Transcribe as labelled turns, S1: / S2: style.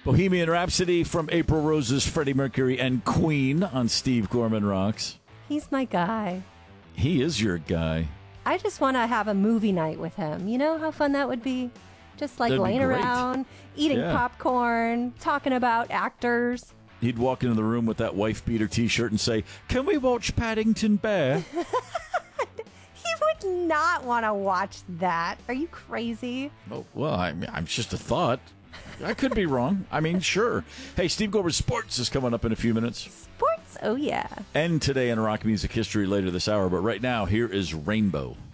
S1: Bohemian Rhapsody from April Rose's Freddie Mercury and Queen on Steve Gorman Rocks.
S2: He's my guy.
S1: He is your guy.
S2: I just want to have a movie night with him. You know how fun that would be? Just like
S1: That'd be
S2: laying
S1: great.
S2: around, eating popcorn, talking about actors.
S1: He'd walk into the room with that wife beater T-shirt and say, "Can we watch Paddington Bear?"
S2: He would not want to watch that. Are you crazy?
S1: Oh, well, I'm just a thought. I could be wrong. I mean, sure. Hey, Steve Gorman Sports is coming up in a few minutes.
S2: Sports? Oh, yeah.
S1: And today in rock music history later this hour. But right now, here is Rainbow.